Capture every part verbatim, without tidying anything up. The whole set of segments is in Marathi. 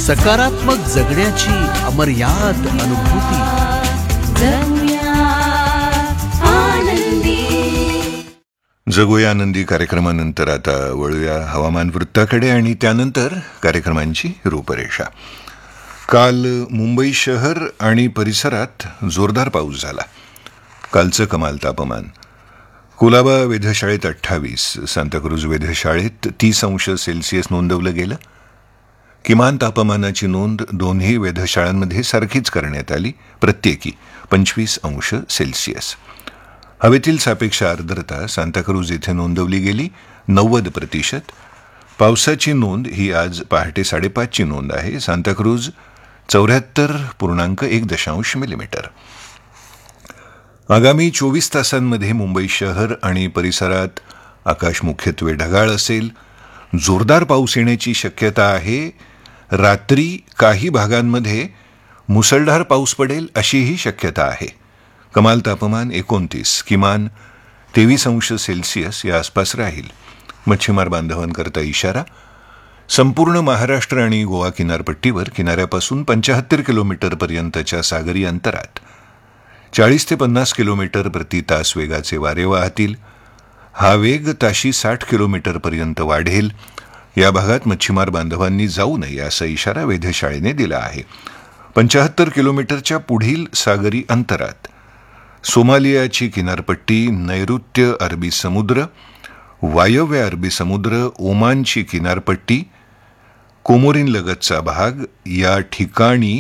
सकारात्मक जगण्याची अमर्याद अनुभूती. जगूया आनंदी कार्यक्रमानंतर आता वळूया हवामान वृत्ताकडे आणि त्यानंतर कार्यक्रमांची रूपरेषा. काल मुंबई शहर आणि परिसरात जोरदार पाऊस झाला. कालचं कमाल तापमान कुलाबा वेधशाळेत अठ्ठावीस, सांताक्रूज वेधशाळेत तीस अंश सेल्सिअस नोंदवलं गेलं. किमान तापमानाची नोंद दोन्ही वेधशाळांमध्ये सारखीच करण्यात आली, प्रत्येकी पंचवीस अंश सेल्सिअस. हवेतील सापेक्ष आर्द्रता सांताक्रूज इथे नोंदवली गेली नव्वद प्रतिशत. पावसाची नोंद ही आज पहाटे साडेपाचची नोंद आहे. सांताक्रूज चौऱ्याहत्तर पूर्णांक एक दशांश मिलीमीटर. आगामी चोवीस तासांमध्ये मुंबई शहर आणि परिसरात आकाश मुख्यत्वे ढगाळ असेल. जोरदार पाऊस येण्याची शक्यता आहे. रात्री काही भागांमध्ये मुसळधार पाऊस पडेल अशीही शक्यता आहे. कमाल तापमान एकोणतीस, किमान तेवीस अंश सेल्सिअस या आसपास राहील. मच्छीमार बांधवांकरता इशारा. संपूर्ण महाराष्ट्र आणि गोवा किनारपट्टीवर किनाऱ्यापासून पंचाहत्तर किलोमीटरपर्यंतच्या सागरी अंतरात चाळीस ते पन्नास किलोमीटर प्रति तास वेगाचे वारे वाहतील. हा वेग ताशी साठ किलोमीटरपर्यंत वाढेल. या भागात मच्छीमार बांधवांनी जाऊ नये असा इशारा वेधशाळेने दिला आहे. पंचाहत्तर किलोमीटरच्या पुढील सागरी अंतरात सोमालियाची किनारपट्टी, नैऋत्य अरबी समुद्र, वायव्य अरबी समुद्र, ओमानची किनारपट्टी, कोमोरीनलगतचा भाग या ठिकाणी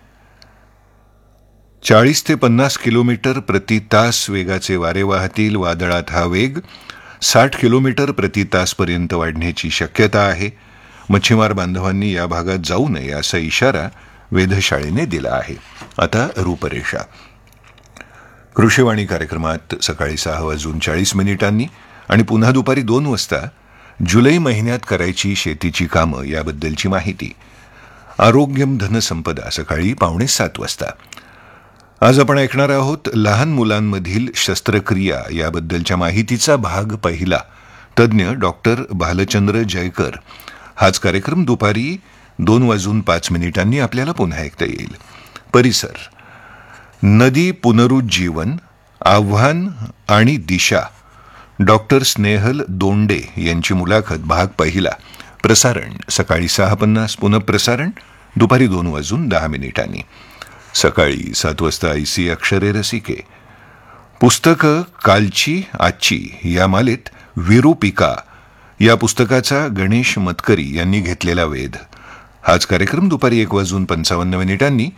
चाळीस ते पन्नास किलोमीटर प्रति तास वेगाचे वारे वाहतील. वादळात हा वेग साठ किलोमीटर प्रति तासपर्यंत वाढण्याची शक्यता आहे. मच्छीमार बांधवांनी या भागात जाऊ नये असा इशारा वेधशाळेने दिला आहे. आता रूपरेषा. कृषीवाणी कार्यक्रमात सकाळी सहा वाजून चाळीस मिनिटांनी आणि पुन्हा दुपारी दोन वाजता जुलै महिन्यात करायची शेतीची कामं याबद्दलची माहिती. आरोग्यम धनसंपदा सकाळी पावणे सात वाजता. आज आपण ऐकणार आहोत लहान मुलांमधील शस्त्रक्रिया याबद्दलच्या माहितीचा भाग पहिला. तज्ज्ञ डॉक्टर भालचंद्र जयकर. हाच कार्यक्रम दुपारी दोन वाजून पाच मिनिटांनी आपल्याला पुन्हा ऐकता येईल. परिसर. नदी पुनरुज्जीवन, आव्हान आणि दिशा, डॉक्टर स्नेहल दोंडे यांची मुलाखत भाग पहिला. प्रसारण सकाळी सहा पन्नास, पुनःप्रसारण दुपारी दोन वाजून दहा मिनिटांनी. सकाळी सात वाजता आयसी अक्षरे रसिके. पुस्तकं कालची आजची या मालेत विरूपिका या पुस्तकाचा गणेश मतकरी यांनी घेतलेला वेध. हाच कार्यक्रम दुपारी एक वाजून पंचावन्न मिनिटांनी